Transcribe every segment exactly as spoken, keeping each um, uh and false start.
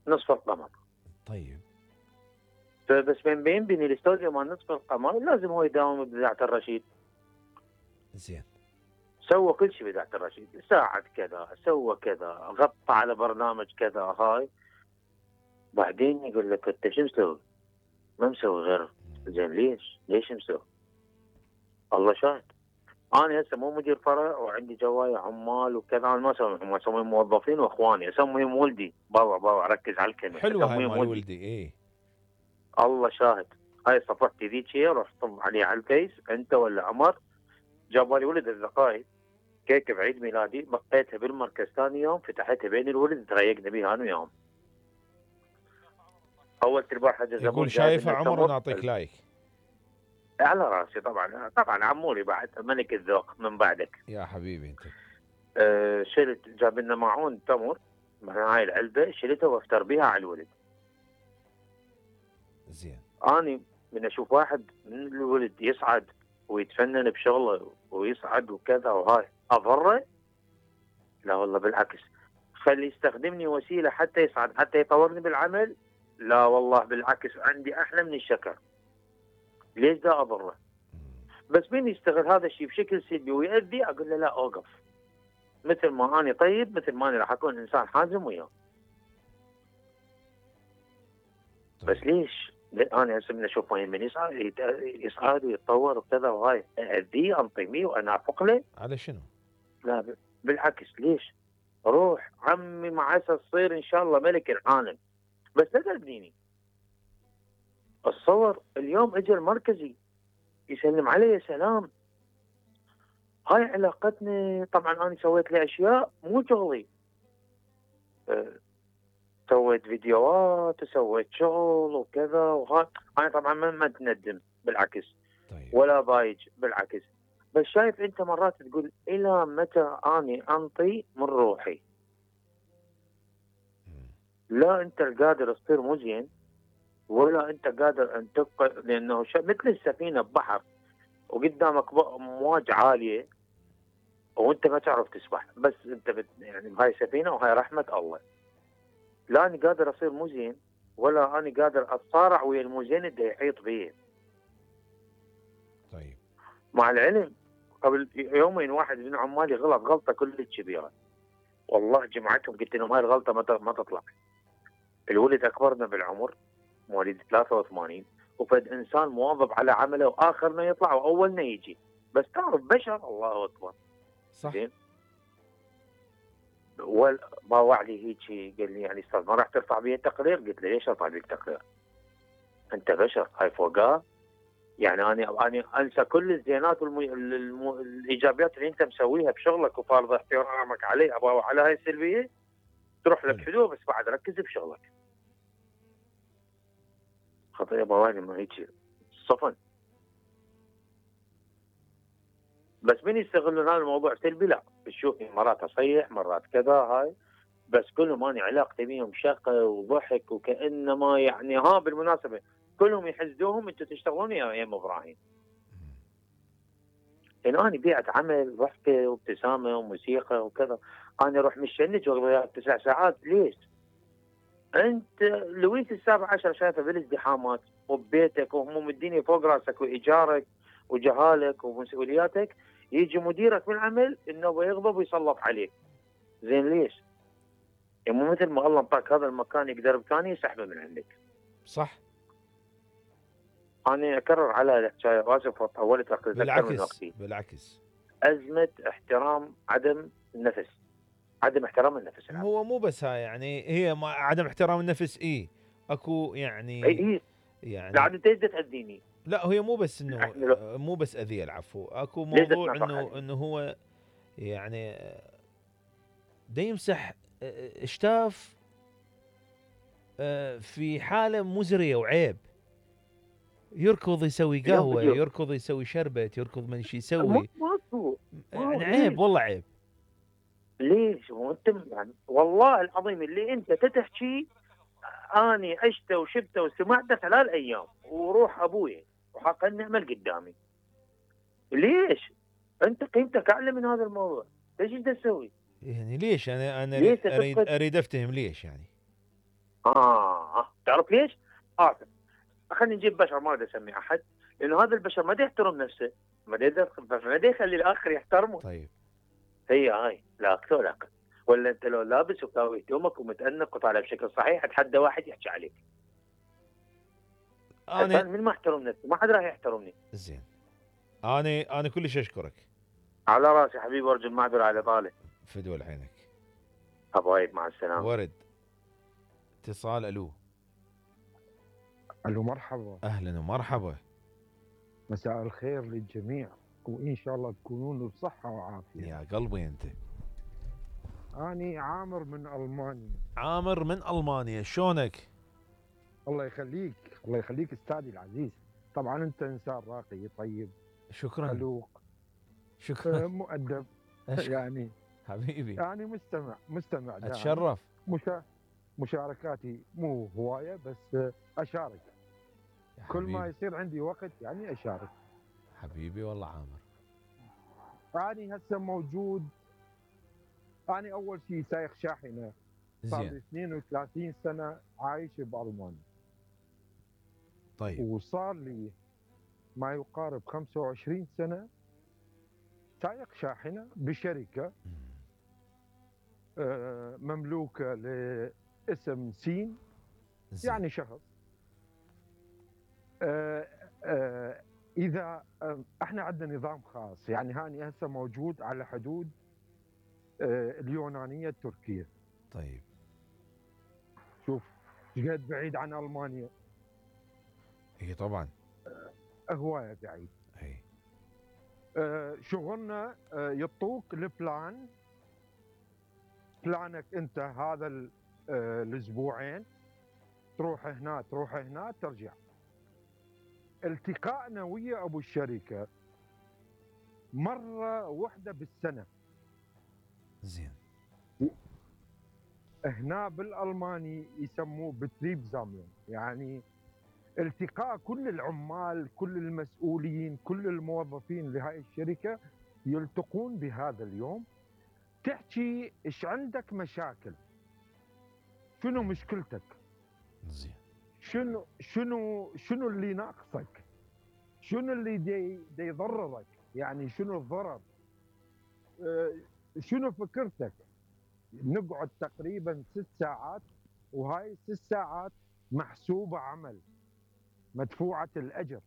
نصف القمر. طيب. فبس من بين بين الاستوديو مال نصف القمر لازم هو يداوم بإذاعة الرشيد. زين. سوى كل شيء بإذاعة الرشيد، ساعد كذا، سوى كذا، غطى على برنامج كذا، هاي بعدين يقول لك انت شو مسوي؟ ما مسوي غير. زين ليش؟ ليش مسوي؟ الله شاهد. انا هسه مو مدير فرع وعندي جوايا عمال وكذا، انا ما اسويهم، اسويهم موظفين واخواني، اسميهم ولدي. برا برا ركز على الكلمه، حلوه هاي اسميهم مال ولدي. ايه الله شاهد. هاي صفحتي ذيك هي، رحت طب عليه على الفيس، انت ولا عمر؟ جاب لي ولد الزقايد كيكه بعيد ميلادي، بقيتها بالمركز ثاني يوم، فتحتها بين الولد تريقنا بيها انا وياهم. اول ترباح حاجه زبون يقول جايب شايفه لنا عمر تمر نعطيك لايك. على راسي طبعا، طبعا عموري بعد ملك الذوق من بعدك يا حبيبي انت. أه شلت، جاب لنا معون تمر من هاي العلبه، شلتها وافتر بها على الولد. زين. اني من اشوف واحد من الولد يصعد ويتفنن بشغله ويصعد وكذا وهاي اضره؟ لا والله بالعكس، خلي يستخدمني وسيله حتى يصعد، حتى يطورني بالعمل. لا والله بالعكس، عندي احلى من الشكر. ليش دا اضره؟ بس مين يستغل هذا الشيء بشكل سلبي ويؤذي، اقول له لا اوقف. مثل ما اني طيب، مثل ما اني راح اكون انسان حازم وياه. طيب. بس ليش؟ انا هسه من اشوف وين من يصعد يصعد ويتطور وكذا وهاي، اذيه انطميه وانافق له؟ على شنو؟ لا بالعكس، ليش؟ روح عمي مع عسى تصير ان شاء الله ملك العالم، بس لا تأذيني. الصور اليوم اجى المركزي يسلم علي، يا سلام. هاي علاقتنا. طبعا انا سويت لي اشياء مو شغلي، أه سويت فيديوهات وسويت شغل وكذا وهاي. انا طبعا ما ما اتندم بالعكس. طيب. ولا بايج بالعكس. بس شايف انت مرات تقول الى متى اني انطي من روحي؟ لا انت قادر تصير مو زين، ولا انت قادر ان تبقى، لانه مثل السفينه ببحر وقدامك امواج عاليه وانت ما تعرف تسبح، بس انت بت يعني بهاي سفينه وهاي رحمه الله. لا انا قادر اصير مو زين، ولا انا قادر اتصارع ويا المو زين اللي يحيط بي. طيب. مع العلم قبل يومين واحد من عمالي غلط غلطه كلش كبيره، والله جمعتهم قلت لهم هاي الغلطه ما ما تطلع. الولد اكبرنا بالعمر، مواليد ثلاثة وثمانين، وفد انسان مواظب على عمله واخرنا يطلع واولنا يجي، بس تعرف بشر. الله اكبر. صح. زين. باوع لي هيك، قال لي يعني استاذ ما راح ترفع بي التقرير؟ قلت له ليش ارفع بيك تقرير؟ انت بشر، هاي فوقها. يعني انا انا انسى كل الزينات والمو... المو... الايجابيات اللي انت مسويها بشغلك وفارض احترامك عليه، اباوع على هاي السلبيه؟ تروح لك حلو، بس بعد ركز بشغلك. خطيه بواني ما هيك صفن. بس من يستغلون هذا الموضوع سلبي؟ لا، بتشوفني مرات اصيح مرات كذا هاي، بس كلهم اني علاقتي بيهم شقه وضحك وكانما يعني. ها بالمناسبه كلهم يحسدوهم انتم تشتغلون يا يا ابراهيم. لان انا بيئه عمل ضحكه وابتسامه وموسيقى وكذا. انا اروح مشنج وياك تسع ساعات، ليش؟ انت لويس السابع عشر شايفه بالازدحامات وببيتك وهموم الدنيا فوق راسك وايجارك وجهالك ومسؤولياتك، يجي مديرك بالعمل انه يغضب ويسلط عليك. زين ليش؟ يعني مو مثل ما الله انطاك هذا المكان يقدر بثانيه يسحبه من عندك. صح. انا اكرر على الحكايه، واسف طولت اكثر من وقتي. بالعكس. ازمه احترام عدم النفس، عدم احترام النفس العام. هو مو بس هاي، يعني هي ما عدم احترام النفس. ايه اكو يعني اي اي يعني لا انت ليش تاذيني؟ لا هي مو بس انه مو بس اذيه، العفو. اكو ليش موضوع تتنطق انه علي؟ انه هو يعني دا يمسح اشتاف في حاله مزريه وعيب. يركض يسوي قهوه، يركض يسوي شربت، يركض من شي يسوي. ماكو يعني عيب والله عيب. ليش؟ وانت يعني والله العظيم اللي انت تتحكي اني عشته وشفته وسمعته خلال ايام، وروح ابوي وحق النعمه قدامي. ليش؟ انت قيمتك اعلى من هذا الموضوع، ليش انت تسوي؟ يعني ليش انا انا ليش اريد اريد افتهم ليش يعني. اه آه. تعرف ليش؟ اه خلينا نجيب بشر، ما بدي اسمي احد، لانه هذا البشر ما دا يحترم نفسه، ما دا ما دا يخلي الاخر يحترمه. طيب هي هاي لا اكثر ولا اقل. ولا انت لو لابس وكاوي هدومك ومتأنق وطالع بشكل صحيح اتحدى واحد يحكي عليك. انا من ما احترم نفسي ما حد راح يحترمني. زين، انا انا كلش اشكرك. على راسي حبيبي، وارجو المعذره على طالع. فدوى عينك. ابو عيد مع السلامه. ورد اتصال. الو. الو مرحبا. اهلا ومرحبا. مساء الخير للجميع، وان شاء الله تكونون بصحه وعافيه. يا قلبي انت. اني عامر من المانيا. عامر من المانيا، شلونك؟ الله يخليك، الله يخليك استاذي العزيز. طبعا انت انسان راقي طيب شكرا. خلوق شكرا. مؤدب يعني حبيبي يعني مستمع مستمع دائما. اتشرف. مشا... مشاركاتي مو هوايه بس اشارك كل ما يصير عندي وقت، يعني اشارك. حبيبي والله عامر. اني هسه موجود، اني اول شيء سايق شاحنه، صار لي اثنين وثلاثين سنه عايش بالمانيا. طيب. وصار لي ما يقارب خمسة وعشرين سنه سايق شاحنه بشركه آه مملوكه لاسم سين، زين. يعني شخص. آه آه اذا آه احنا عندنا نظام خاص، يعني هاني هسه موجود على حدود آه اليونانيه التركيه. طيب. شوف قد بعيد عن المانيا. اي طبعا هوايه بعيد. اي. آه شغلنا آه يعطوك البلان، بلانك انت هذا آه الاسبوعين، تروح هنا تروح هنا ترجع. التقائنا ويا ابو الشركه مره واحده بالسنه. زين. هنا بالالماني يسموه بتريب زاملون، يعني التقاء كل العمال كل المسؤولين كل الموظفين لهاي الشركه يلتقون بهذا اليوم. تحكي ايش عندك مشاكل، شنو مشكلتك، زين. شنو شنو شنو اللي ناقصك، شنو اللي دي, دي يضررك، يعني شنو الضرر، اه شنو فكرتك. نقعد تقريبا ست ساعات، وهاي الست ساعات محسوبة عمل، مدفوعة الأجر.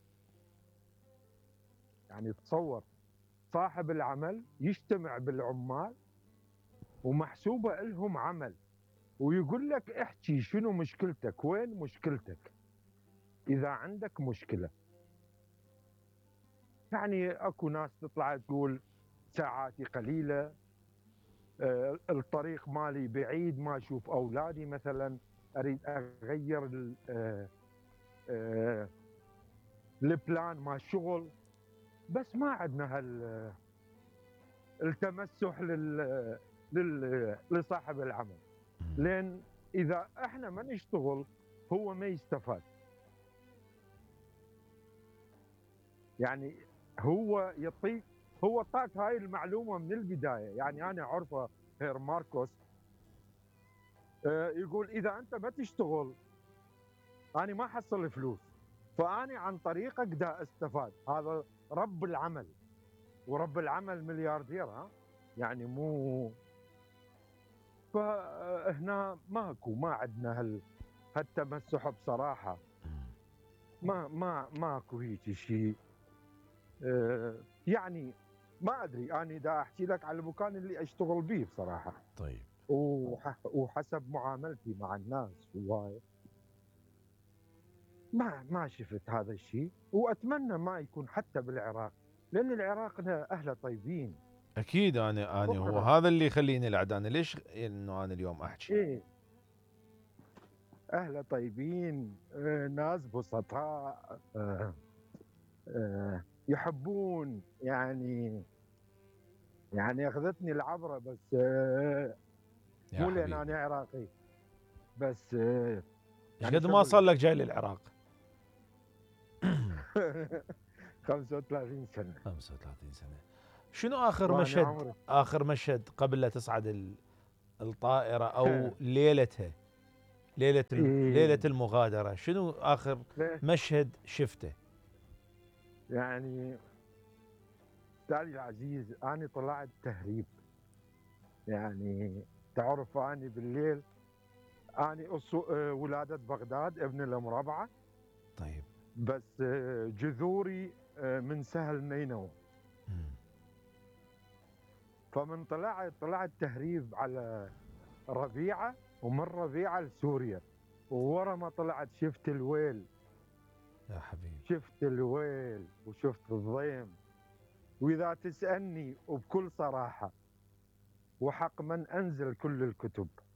يعني تصور صاحب العمل يجتمع بالعمال ومحسوبة لهم عمل، ويقول لك احكي شنو مشكلتك، وين مشكلتك إذا عندك مشكلة. يعني أكو ناس تطلع تقول ساعاتي قليلة، آه الطريق مالي بعيد، ما أشوف أولادي مثلا، أريد أغير آه آه البلان مال الشغل. بس ما عندنا هال التمسح لل لل لصاحب العمل، لأن إذا احنا ما نشتغل هو ما يستفاد. يعني هو يعطيك، هو طاك هاي المعلومة من البداية، يعني أنا أعرفه هير ماركوس يقول إذا أنت ما تشتغل أنا ما حصل فلوس، فأنا عن طريقك دا استفاد. هذا رب العمل، ورب العمل ملياردير، ها يعني مو. فهنا ماكو، ما عندنا هال هالتمسح بصراحة. ما ما ماكو هيك شيء. أه يعني ما ادري، انا دا احكي لك على المكان اللي اشتغل به بصراحة. طيب. وحسب معاملتي مع الناس وهاي ما ما شفت هذا الشيء، واتمنى ما يكون حتى بالعراق، لان العراق اهله طيبين. اكيد. انا انا هو هذا اللي يخليني العد. انا ليش انه انا اليوم احكي؟ ايه اهله طيبين، آه ناس بسطاء، آه آه يحبون، يعني يعني اخذتني العبره. بس آه مو لان انا عراقي بس. آه ايش قد ما صار لك جاي للعراق؟ خمسة وثلاثين سنة. خمسة وثلاثين سنة. شنو اخر مشهد عمري. اخر مشهد قبل لا تصعد الطائرة او ليلتها؟ ليلة الم... إيه. ليلة المغادرة شنو آخر ليه؟ مشهد شفته؟ يعني تالي العزيز أنا طلعت تهريب، يعني تعرف أنا بالليل أنا أصو... آه، ولادة بغداد ابن المربعة، طيب. بس آه، جذوري آه، من سهل نينوى. مم. فمن طلعت طلعت تهريب على ربيعة، ومن ربيعة لسوريا، وورا ما طلعت شفت الويل، يا حبيبي. شفت الويل وشفت الضيم. وإذا تسألني وبكل صراحة وحق من أنزل كل الكتب،